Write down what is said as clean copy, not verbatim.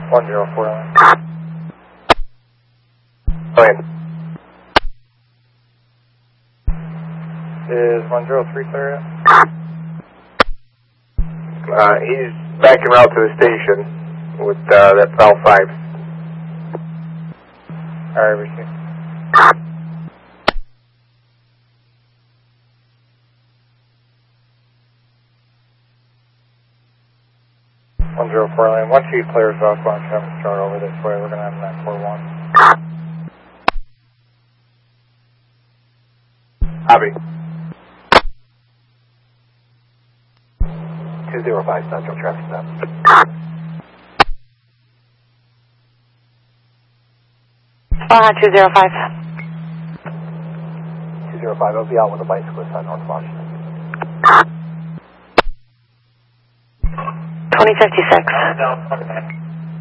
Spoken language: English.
104 line. Go ahead. Is 103 clear yet? He's back en route to the station with that Val 5. Alright, receive. Line. Once he clears off, why don't you have him start over this way? We're going to have 941. Copy. 205 Central traffic stop. 205. 205, I'll be out with a bicyclist on North Washington. 2056.